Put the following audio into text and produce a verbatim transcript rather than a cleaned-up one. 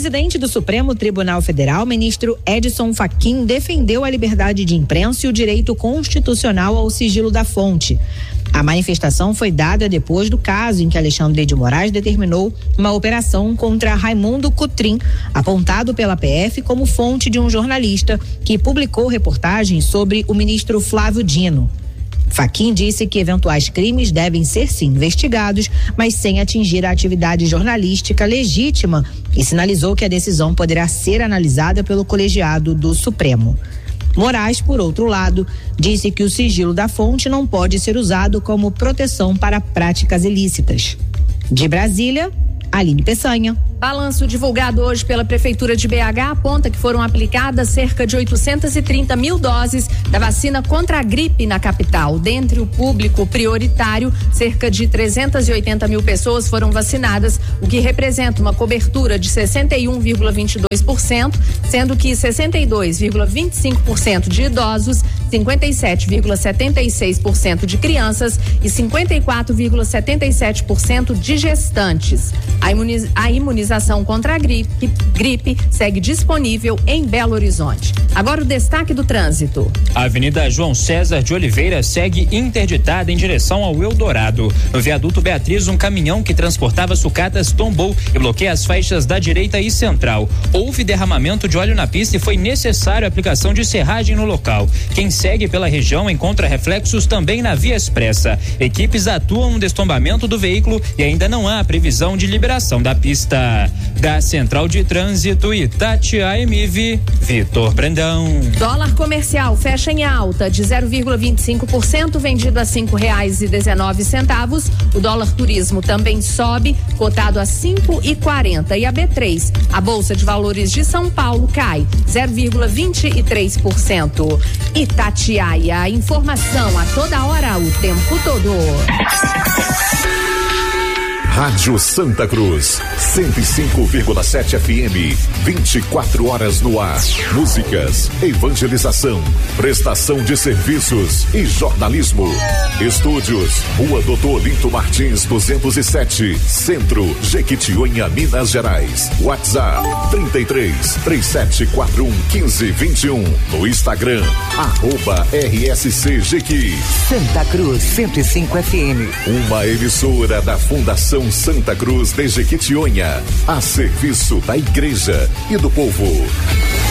presidente do Supremo Tribunal Federal, ministro Edson Fachin, defendeu a liberdade de imprensa e o direito constitucional ao sigilo da fonte. A manifestação foi dada depois do caso em que Alexandre de Moraes determinou uma operação contra Raimundo Cotrim, apontado pela P F como fonte de um jornalista que publicou reportagens sobre o ministro Flávio Dino. Fachin disse que eventuais crimes devem ser sim investigados, mas sem atingir a atividade jornalística legítima, e sinalizou que a decisão poderá ser analisada pelo colegiado do Supremo. Moraes, por outro lado, disse que o sigilo da fonte não pode ser usado como proteção para práticas ilícitas. De Brasília, Aline Peçanha. Balanço divulgado hoje pela Prefeitura de B H aponta que foram aplicadas cerca de oitocentos e trinta mil doses da vacina contra a gripe na capital. Dentre o público prioritário, cerca de trezentos e oitenta mil pessoas foram vacinadas, o que representa uma cobertura de sessenta e um vírgula vinte e dois por cento, sendo que sessenta e dois vírgula vinte e cinco por cento de idosos, cinquenta e sete vírgula setenta e seis por cento de crianças e cinquenta e quatro vírgula setenta e sete por cento de gestantes. A, imuniz- a imunização contra a gripe, gripe segue disponível em Belo Horizonte. Agora o destaque do trânsito. A Avenida João César de Oliveira segue interditada em direção ao Eldorado. No viaduto Beatriz, um caminhão que transportava sucatas tombou e bloqueia as faixas da direita e central. Houve derramamento de óleo na pista e foi necessário a aplicação de serragem no local. Quem segue pela região encontra reflexos também na via expressa. Equipes atuam no destombamento do veículo e ainda não há previsão de liberação da pista. Da Central de Trânsito Itatiaia M I V, Vitor Brandão. Dólar comercial fecha em alta de zero vírgula vinte e cinco por cento, vendido a cinco reais e dezenove centavos. O dólar turismo também sobe, cotado a cinco e quarenta. E a B três, a Bolsa de Valores de São Paulo, cai zero vírgula vinte e três por cento. Itatiaia, informação a toda hora, o tempo todo. Rádio Santa Cruz, cento e cinco vírgula sete F M, vinte e quatro horas no ar. Músicas, evangelização, prestação de serviços e jornalismo. Estúdios, Rua Doutor Olinto Martins, duzentos e sete, Centro, Jequitinhonha, Minas Gerais. WhatsApp, trinta e três, três sete quatro um, quinze vinte e um. No Instagram, arroba R S C Jequi. Santa Cruz, cento e cinco F M. Uma emissora da Fundação Santa Cruz de Jequitinhonha, a serviço da igreja e do povo.